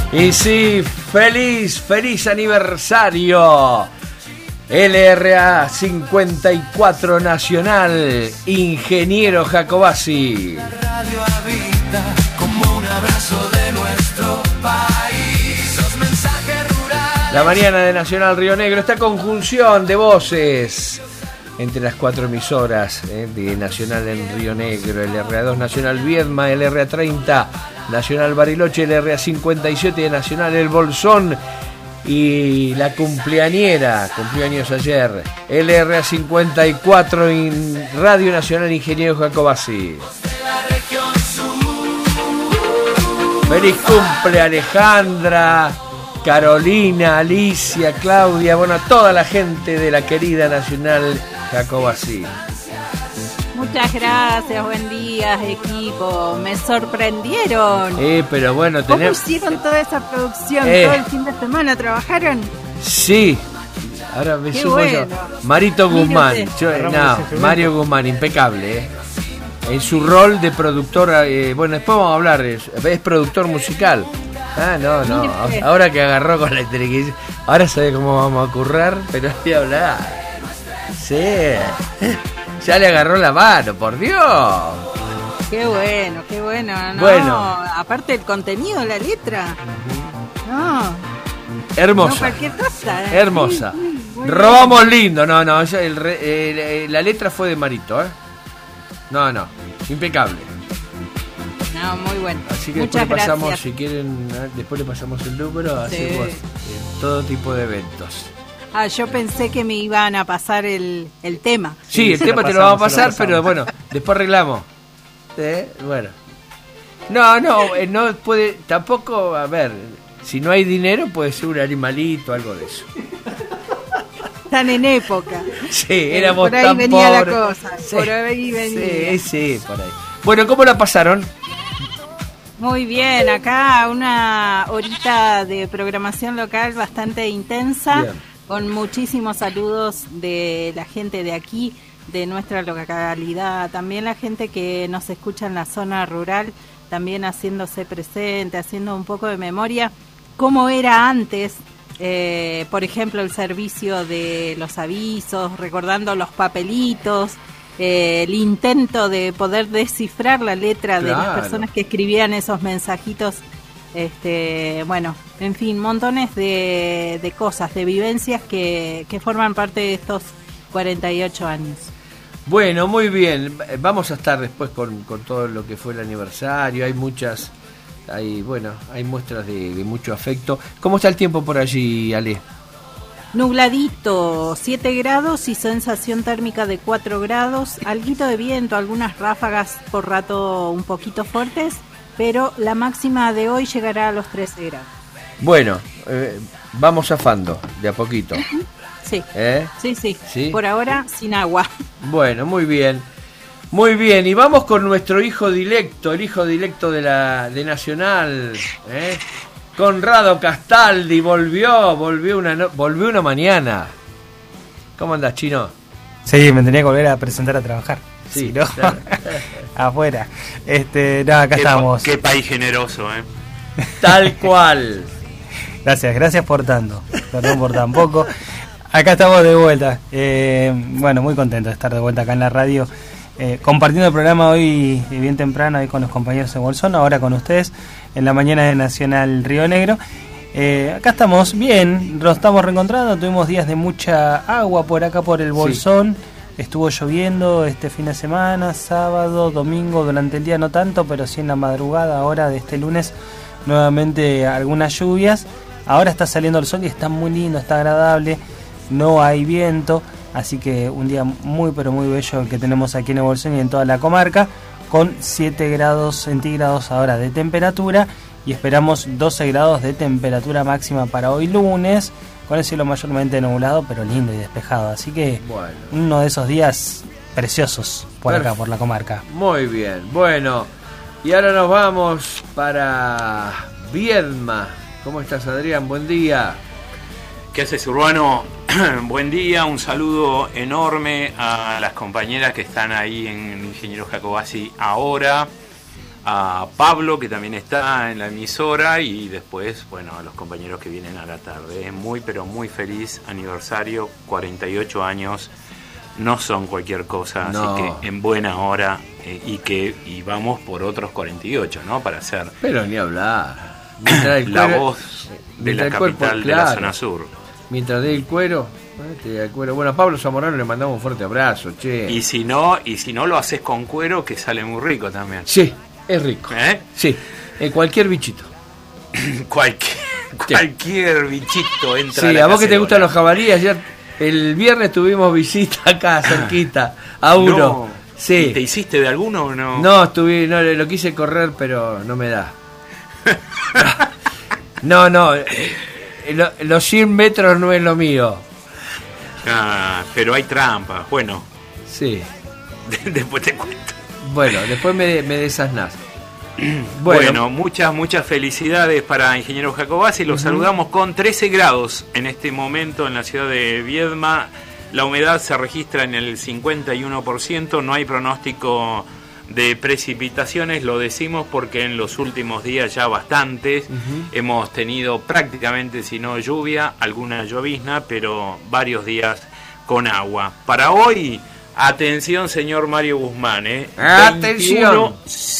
Y sí, feliz aniversario. LRA 54 Nacional, Ingeniero Jacobacci. La radio habita como un abrazo de nuestro país. Los mensajes rurales. La mañana de Nacional Río Negro, esta conjunción de voces entre las cuatro emisoras de Nacional en Río Negro, LRA2 Nacional Viedma, LRA 30 Nacional Bariloche, LRA 57 de Nacional El Bolsón y la cumpleañera, cumplió años ayer, LRA 54 en Radio Nacional Ingeniero Jacobacci. Feliz cumple Alejandra, Carolina, Alicia, Claudia, bueno, a toda la gente de la querida Nacional Jacobacci. Muchas gracias, buen día, equipo. Me sorprendieron. Pero bueno, ¿Cómo hicieron toda esa producción? ¿Todo el fin de semana trabajaron? Sí. Ahora me Qué sumo bueno. yo. Marito Guzmán. Mario Guzmán, impecable. En su rol de productor, bueno, después vamos a hablar, es productor musical. No. Ahora que agarró con la televisión, ahora sabe cómo vamos a currar, pero voy a hablar. Sí. Ya le agarró la mano, por Dios. Qué bueno. No, bueno. Aparte del contenido de la letra. No. Hermosa. No cualquier cosa. Hermosa. Sí, Robamos lindo. No. La letra fue de Marito, No. Impecable. No, muy bueno. Así que muchas después le pasamos, gracias. si quieren, después le pasamos el número, hacemos todo tipo de eventos. Yo pensé que me iban a pasar el tema. Sí, el tema te lo vamos a pasar, pero bueno, después arreglamos. Bueno. No puede, tampoco, a ver, si no hay dinero puede ser un animalito, algo de eso. Están en época. Sí, éramos por ahí tan venía pobres. la cosa. Sí, por ahí venía. Sí, por ahí. Bueno, ¿cómo la pasaron? Muy bien, acá una horita de programación local bastante intensa. Bien. Con muchísimos saludos de la gente de aquí, de nuestra localidad, también la gente que nos escucha en la zona rural, también haciéndose presente, haciendo un poco de memoria, cómo era antes, por ejemplo, el servicio de los avisos, recordando los papelitos, el intento de poder descifrar la letra de las personas que escribían esos mensajitos. Bueno, en fin, montones de cosas, de vivencias que forman parte de estos 48 años. Bueno, muy bien. Vamos a estar después con todo lo que fue el aniversario. Hay muchas, hay muestras de mucho afecto. ¿Cómo está el tiempo por allí, Ale? Nubladito, 7 grados y sensación térmica de 4 grados. Alguito de viento, algunas ráfagas por rato un poquito fuertes, pero la máxima de hoy llegará a los 13 grados. Bueno, vamos zafando de a poquito. Sí. Sí, por ahora sin agua. Bueno, muy bien. Muy bien, y vamos con nuestro hijo directo, el hijo directo de Nacional, Conrado Castaldi, volvió una mañana. ¿Cómo andás, Chino? Sí, me tenía que volver a presentar a trabajar. Sí, ¿no? claro. Afuera. Acá estamos. Qué país generoso, Tal cual. Gracias por tanto. Perdón por tan poco. Acá estamos de vuelta. Bueno, muy contento de estar de vuelta acá en la radio. Compartiendo el programa hoy bien temprano ahí con los compañeros de Bolsón, ahora con ustedes en la mañana de Nacional Río Negro. Acá estamos bien, nos estamos reencontrando, tuvimos días de mucha agua por acá por el Bolsón. Sí. Estuvo lloviendo este fin de semana, sábado, domingo, durante el día no tanto, pero sí en la madrugada ahora de este lunes nuevamente algunas lluvias. Ahora está saliendo el sol y está muy lindo, está agradable, no hay viento, así que un día muy pero muy bello el que tenemos aquí en el Bolsón y en toda la comarca, con 7 grados centígrados ahora de temperatura y esperamos 12 grados de temperatura máxima para hoy lunes, con el cielo mayormente nublado pero lindo y despejado, así que bueno, uno de esos días preciosos por acá, por la comarca. Muy bien, bueno, y ahora nos vamos para Viedma. ¿Cómo estás, Adrián? Buen día. ¿Qué haces, Urbano? Buen día, un saludo enorme a las compañeras que están ahí en Ingeniero Jacobacci ahora, a Pablo, que también está en la emisora, y después, bueno, a los compañeros que vienen a la tarde. Muy, pero muy feliz aniversario, 48 años, no son cualquier cosa, No. así que en buena hora, y vamos por otros 48, ¿no? Para hacer Pero ni hablar. Mientras el la cuero- voz de mientras la el cuerpo, capital de la claro. zona sur. Mientras dé el cuero, te da el cuero. Bueno, a Pablo Zamorano le mandamos un fuerte abrazo, che. Y si no lo haces con cuero, que sale muy rico también. Sí, es rico. ¿Eh? Sí, cualquier bichito. Cualquier bichito entra Sí, la a vos que te cacerola. gustan los jabalíes, ayer, el viernes tuvimos visita acá, cerquita, a uno. No. Sí. ¿Y te hiciste de alguno o no? No, lo quise correr, pero no me da. No, los 100 metros no es lo mío. Ah, pero hay trampas. Bueno, Sí, después te cuento. bueno, después me desasnás. Bueno, muchas felicidades para Ingeniero Jacobacci. Los saludamos con 13 grados en este momento en la ciudad de Viedma. La humedad se registra en el 51%. No hay pronóstico de precipitaciones, lo decimos porque en los últimos días ya bastantes hemos tenido prácticamente, si no lluvia, alguna llovizna, pero varios días con agua. Para hoy, atención señor Mario Guzmán, Atención.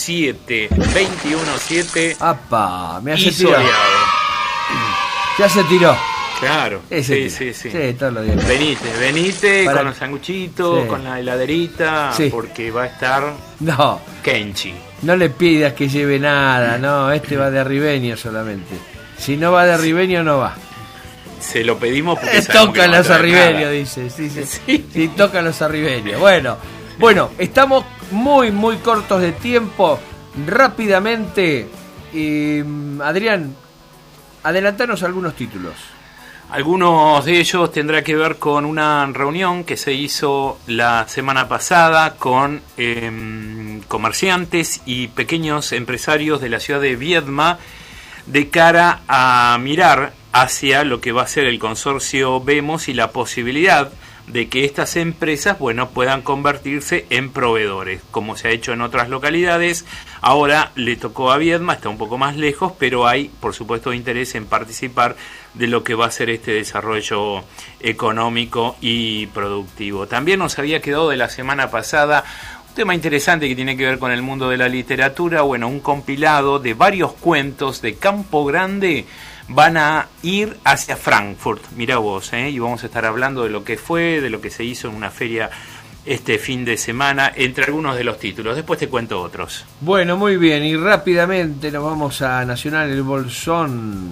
21-7 ¡Apa! Me y hace tirar. soleado. Ya se tiró. Claro, Ese sí. Sí, todos los días. Venite Para- con los sanguchitos, Sí. con la heladerita, Sí. porque va a estar No, Kenchi. no le pidas que lleve nada, no, este va de arribeño solamente. Si no va de arribeño, no va. Se lo pedimos porque sabemos que Tocan no va a los traer arribeños, nada. dice. Sí, Sí. tocan los arribeños. Bueno, estamos muy cortos de tiempo. Rápidamente, Adrián, adelantanos algunos títulos. Algunos de ellos tendrá que ver con una reunión que se hizo la semana pasada con comerciantes y pequeños empresarios de la ciudad de Viedma de cara a mirar hacia lo que va a ser el consorcio Vemos y la posibilidad de que estas empresas, puedan convertirse en proveedores, como se ha hecho en otras localidades. Ahora le tocó a Viedma, está un poco más lejos, pero hay, por supuesto, interés en participar de lo que va a ser este desarrollo económico y productivo. También nos había quedado de la semana pasada un tema interesante que tiene que ver con el mundo de la literatura. Un compilado de varios cuentos de Campo Grande van a ir hacia Frankfurt, mirá vos, y vamos a estar hablando de lo que fue, de lo que se hizo en una feria este fin de semana, entre algunos de los títulos. Después te cuento otros. Bueno, muy bien, y rápidamente nos vamos a Nacional El Bolsón.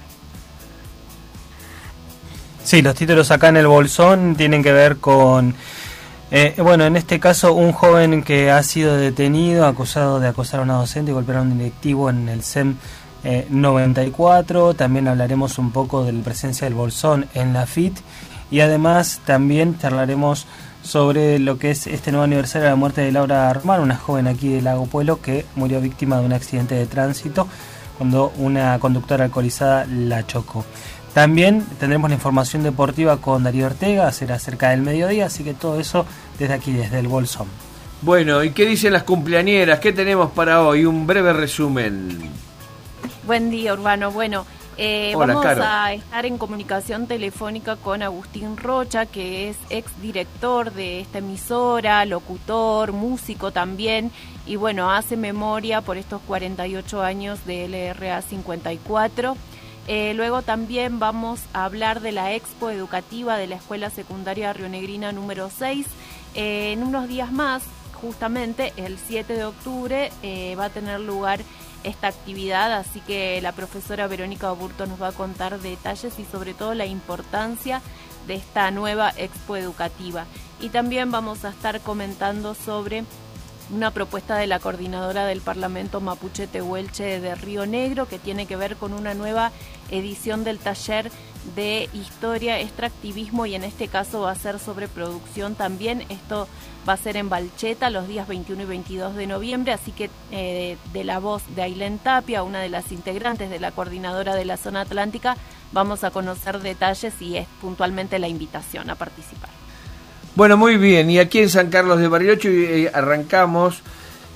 Sí, los títulos acá en el Bolsón tienen que ver con, en este caso, un joven que ha sido detenido, acusado de acosar a una docente y golpear a un directivo en el SEM 94. También hablaremos un poco de la presencia del Bolsón en la FIT, y además también charlaremos sobre lo que es este nuevo aniversario de la muerte de Laura Armán, una joven aquí de Lago Pueblo que murió víctima de un accidente de tránsito cuando una conductora alcoholizada la chocó. También tendremos la información deportiva con Darío Ortega, será cerca del mediodía, así que todo eso desde aquí, desde el Bolsón. Bueno, ¿y qué dicen las cumpleañeras? ¿Qué tenemos para hoy? Un breve resumen. Buen día, Urbano. Hola, Vamos Caro. a estar en comunicación telefónica con Agustín Rocha, que es exdirector de esta emisora, locutor, músico también, y hace memoria por estos 48 años de LRA 54. Luego también vamos a hablar de la expo educativa de la Escuela Secundaria Rionegrina número 6. En unos días más, justamente el 7 de octubre, va a tener lugar esta actividad, así que la profesora Verónica Oburto nos va a contar detalles y sobre todo la importancia de esta nueva expo educativa. Y también vamos a estar comentando sobre una propuesta de la coordinadora del Parlamento Mapuche Tehuelche de Río Negro, que tiene que ver con una nueva edición del taller de historia, extractivismo, y en este caso va a ser sobre producción también. Esto va a ser en Balcheta los días 21 y 22 de noviembre, así que de la voz de Ailén Tapia, una de las integrantes de la coordinadora de la zona atlántica, vamos a conocer detalles y es puntualmente la invitación a participar. Bueno, muy bien, y aquí en San Carlos de Bariloche arrancamos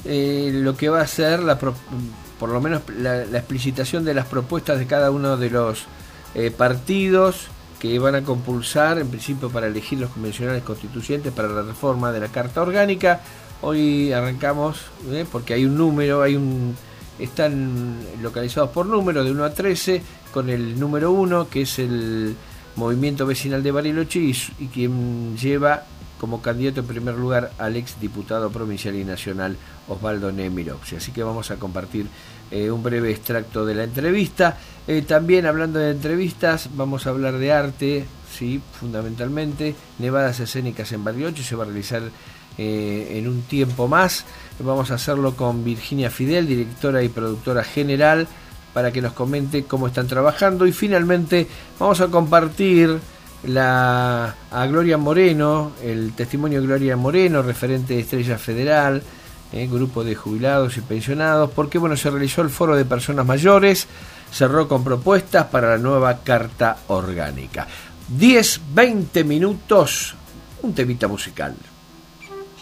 lo que va a ser por lo menos la explicitación de las propuestas de cada uno de los partidos que van a compulsar, en principio para elegir los convencionales constituyentes para la reforma de la Carta Orgánica. Hoy arrancamos, porque hay un número, están localizados por número de 1 a 13, con el número 1, que es el Movimiento Vecinal de Bariloche, y quien lleva como candidato en primer lugar al ex diputado provincial y nacional Osvaldo Nemirovsky. Así que vamos a compartir un breve extracto de la entrevista. También hablando de entrevistas, vamos a hablar de arte, sí, fundamentalmente. Nevadas escénicas en Bariloche se va a realizar en un tiempo más. Vamos a hacerlo con Virginia Fidel, directora y productora general, para que nos comente cómo están trabajando. Y finalmente vamos a compartir a Gloria Moreno, el testimonio de Gloria Moreno, referente de Estrella Federal, grupo de jubilados y pensionados, porque se realizó el foro de personas mayores, cerró con propuestas para la nueva Carta Orgánica. 10-20 minutos, un temita musical.